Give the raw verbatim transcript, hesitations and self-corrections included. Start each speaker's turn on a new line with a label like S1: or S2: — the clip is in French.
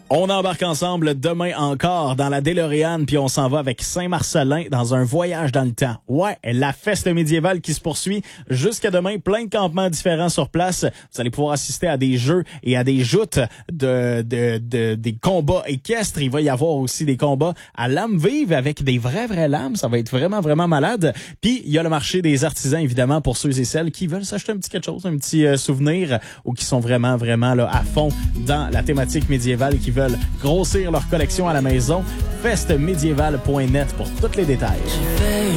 S1: On embarque ensemble demain encore dans la DeLorean, puis on s'en va avec Saint-Marcellin dans un voyage dans le temps. Ouais, la feste médiévale qui se poursuit jusqu'à demain. Plein de campements différents sur place. Vous allez pouvoir assister à des jeux et à des joutes de, de, de des combats équestres. Il va y avoir aussi des combats à lames vives avec des vraies, vraies lames. Ça va être vraiment, vraiment malade. Puis, il y a le marché des artisans, évidemment, pour ceux et celles qui veulent s'acheter un petit quelque chose, un petit euh, souvenir, ou qui sont vraiment, vraiment là à fond dans la thématique médiévale, qui veulent grossir leur collection à la maison. fest médiéval point net pour tous les détails.